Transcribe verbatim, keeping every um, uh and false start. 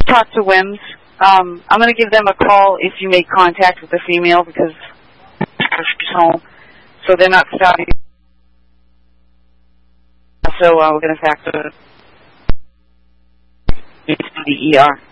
talk to W I M S. Um, I'm going to give them a call if you make contact with the female because she's home, so they're not stopping. So uh, we're going to factor into the E R.